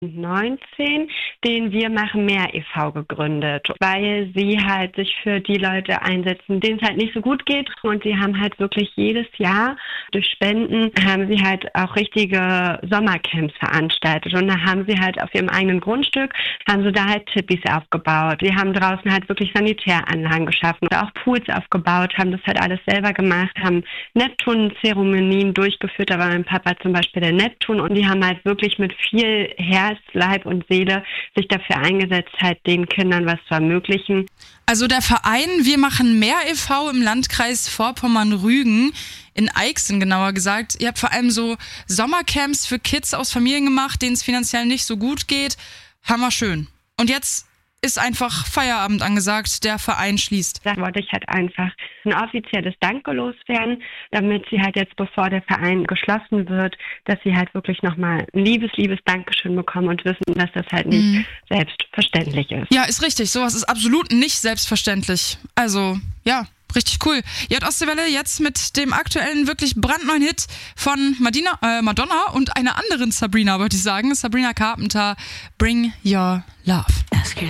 19 den Wir machen mehr e.V. gegründet, weil sie halt sich für die Leute einsetzen, denen es halt nicht so gut geht. Und sie haben halt wirklich jedes Jahr durch Spenden haben sie halt auch richtige Sommercamps veranstaltet. Und da haben sie halt auf ihrem eigenen Grundstück, haben sie da halt Tippis aufgebaut. Sie haben draußen halt wirklich Sanitäranlagen geschaffen oder auch Pools aufgebaut, haben das halt alles selber gemacht, haben Neptun-Zeremonien durchgeführt. Da war mein Papa zum Beispiel der Neptun und die haben halt wirklich mit viel Herz, Leib und Seele sich dafür eingesetzt, halt den Kindern was zu ermöglichen. Also der Verein Wir machen mehr e.V. im Landkreis Vorpommern-Rügen, inEixen genauer gesagt. Ihr habt vor allem so Sommercamps für Kids aus Familien gemacht, denen es finanziell nicht so gut geht. Hammerschön. Und jetzt ist einfach Feierabend angesagt, der Verein schließt. Da wollte ich halt einfach ein offizielles Danke loswerden, damit sie halt jetzt, bevor der Verein geschlossen wird, dass sie halt wirklich nochmal ein liebes Dankeschön bekommen und wissen, dass das halt nicht selbstverständlich ist. Ja, ist richtig. Sowas ist absolut nicht selbstverständlich. Also, ja, richtig cool. J. Ostewelle jetzt mit dem aktuellen, wirklich brandneuen Hit von Madonna und einer anderen Sabrina, wollte ich sagen. Sabrina Carpenter, Bring Your Love.